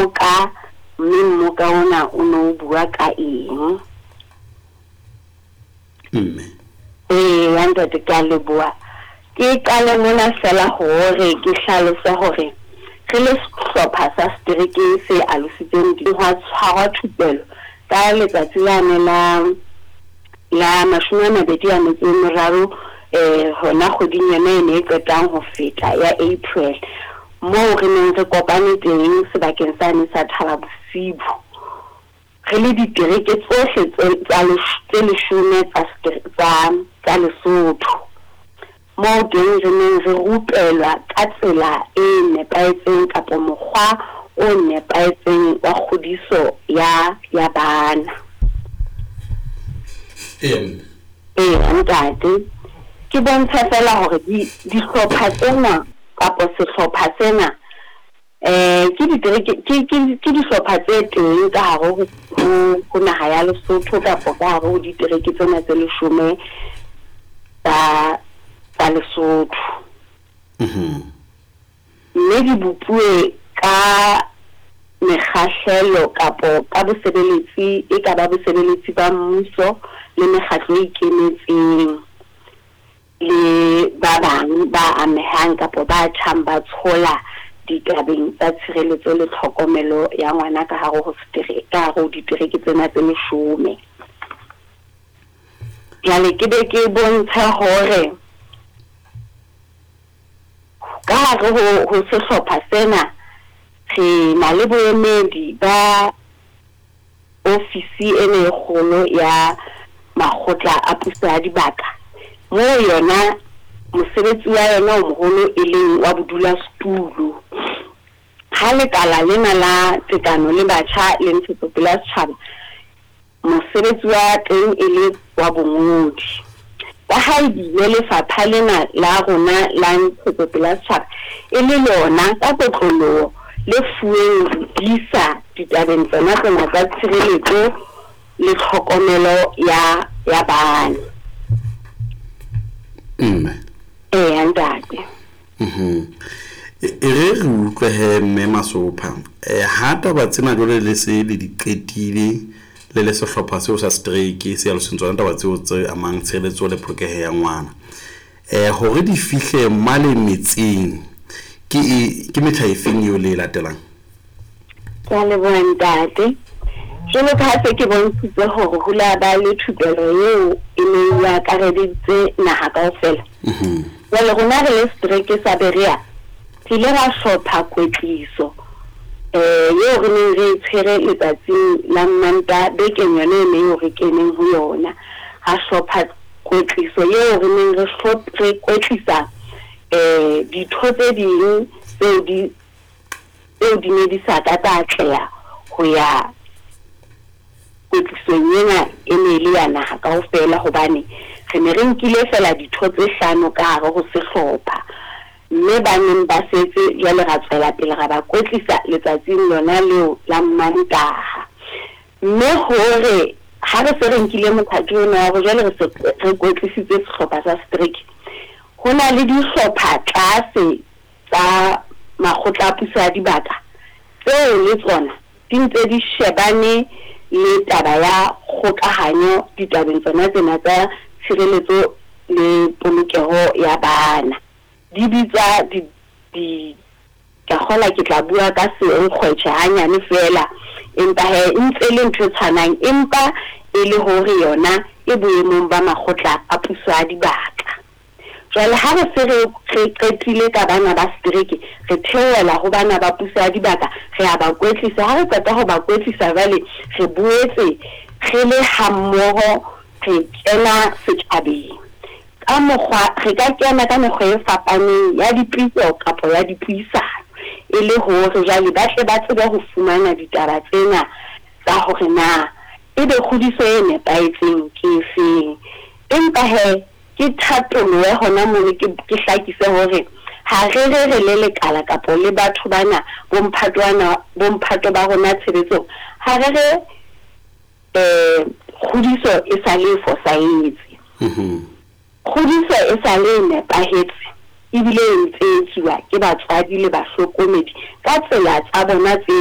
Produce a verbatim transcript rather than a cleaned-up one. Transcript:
mmoka mme mmoka ona o no bua ka eng. mme eh ya ntate ka leboa ke qale mona fela hore ke hlalose hore re le sehlopha sa setereke se alositseng di hwa tshwarwa thupelo ka letsatsi lane la la mashome a mabedi a metso e meraro eh hona kgoding yona e ne e qetang ho feta ya April moo re neng re kopane teng sebakeng sane sa Thaba Bosibu re le ditereke tsohle tse leshome tsa tsa Lesotho moo teng re neng re rupelwa ka tsela e nepahetseng kapa mokgwa o nepahetseng wa kgodiso ya ya bana. em eh ntate ke bontsha fela hore di di hlopha tsena kapa sehlopha sena eh ke ditereke ke ke di hlopha tse teng ka hare ho ho naha ya Lesotho kapa ka hare ho ditereke tsena tse leshome tsa tsa Lesotho. mhm mme di bopue ka mekgahlelo kapo ka bosebeletsi e ka ba bosebeletsi ba mmuso le mekgatlo e ikemetseng le ba bang ba amehang kapo ba thang ba tshola ditabeng tsa tshireletso le tlhokomelo ya ngwana ka hare ho setereke ka hare ho ditereke tsena tse leshome. Jale ke be ke bontsha hore ka hare ho ho sehlopha sena re na le boemedi ba ofisi ene e kgolo ya makgotla a puso ya dibaka moo yona mosebetsi wa yona o moholo e leng wa bodulasetulo. Ha lekala lena la tekano le batjha le ntshetsopele ya setjhaba mosebetsi wa teng e le wa bongodi. Ka ha ile lefapha lena la rona la ntshetsopele ya setjhaba e le lona ka kotloloho le fuweng disa ditabeng tsona tsena tsa tshireletso le tlhokomelo ya ya bana. mme eh ntate mhm e re re utlwe he mme Masopha eh ha taba tsena jole le se le diqetile le le sehlopha seo sa setereke se ya losentswana taba tseo tse amang tsheletso le phokehe ya ngwana eh hore di fihle male metseng ke ke methaifeng yo le latelang. ka le bontate jolo ka se ke bontse hore ho la ba le thupelo eo e ne ya kareditse naha kaofela. mhm Jale rona re le setereke sa Berea ke le ra hlopha kwetliso eh yo re ne re tshwere letsatsi la Mmanta bekeng yone ne yo re keneng ho yona ha hlopha kwetliso yo re ne re hlopha kwetlisa eh ditho tse ding tse di tse di ne di sa ka tla ho ya kwetliso yena e ne le ya naha kaofela hobane re ne re nkile fela ditho tse hlano ka hare ho sehlopha mme ba neng ba setse ya le ratsela pele ga ba kwetlisa letsatsing lona leo la Mantaha. Mme hore ha re se re nkile mokgatlo ona wa jwale re se re kwetlisitse sehlopha sa setereke ho na le dihlopha tlase tsa makgotla a puso ya dibaka tseo le tsona di ntse di shebane le taba ya kgokahanyo ditabeng tsona tsena tsa tshireletso le polokeho ya bana. Di bitsa di di ka kgola ke tla bua ka se nkgwethe hanyane fela empa he ntse le ntho tshwanang empa e le hore yona e boemong ba makgotla a puso ya dibaka. Jwale ha re se re qetile ka bana ba setereke re theola ho bana ba puso ya dibaka re a ba kwetlisa ha re qeta ho ba kwetlisa vale re boetse re le hammoho re kena setjhabeng ka mokgwa re ka kena ka mekgwa e fapaneng ya dipuiso kapo ya dipuisano e le hore jwale ba tle ba tsebe ho fumana ditaba tsena tsa hore na ebe kgodiso e nepahetseng ke efeng. Empa he ke thatolo ya hona moo ke ke hlakise hore ha re re re le lekala kapo le batho bana bomphatwana bomphato ba rona tshebetso ha re re eh kgodiso e sa le fosahetse. mhm Kgodiso e sa le nepahetse ebile e ntse e tsiwa ke batswadi le bahlokomedi ka tsela tsa bona tse